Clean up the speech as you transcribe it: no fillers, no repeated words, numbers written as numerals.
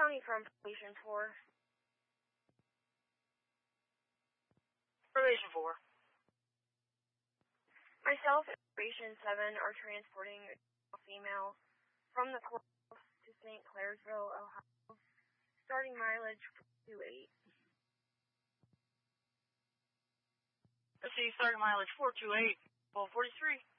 County from Probation 4. Probation 4. Myself and Probation 7 are transporting a female from the courthouse to St. Clairsville, Ohio, starting mileage 428. Let's see, starting mileage 428, 1243.